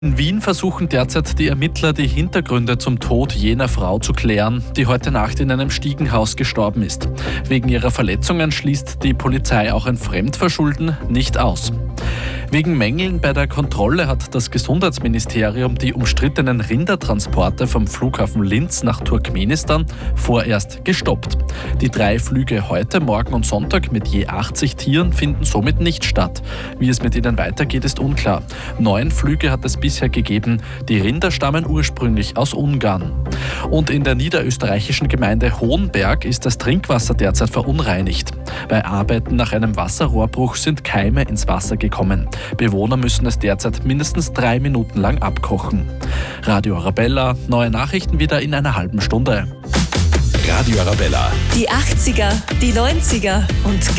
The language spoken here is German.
In Wien versuchen derzeit die Ermittler, die Hintergründe zum Tod jener Frau zu klären, die heute Nacht in einem Stiegenhaus gestorben ist. Wegen ihrer Verletzungen schließt die Polizei auch ein Fremdverschulden nicht aus. Wegen Mängeln bei der Kontrolle hat das Gesundheitsministerium die umstrittenen Rindertransporte vom Flughafen Linz nach Turkmenistan vorerst gestoppt. Die 3 Flüge heute, morgen und Sonntag mit je 80 Tieren finden somit nicht statt. Wie es mit ihnen weitergeht, ist unklar. 9 Flüge hat es bisher gegeben. Die Rinder stammen ursprünglich aus Ungarn. Und in der niederösterreichischen Gemeinde Hohenberg ist das Trinkwasser derzeit verunreinigt. Bei Arbeiten nach einem Wasserrohrbruch sind Keime ins Wasser gekommen. Bewohner müssen es derzeit mindestens 3 Minuten lang abkochen. Radio Arabella, neue Nachrichten wieder in einer halben Stunde. Radio Arabella. Die 80er, die 90er und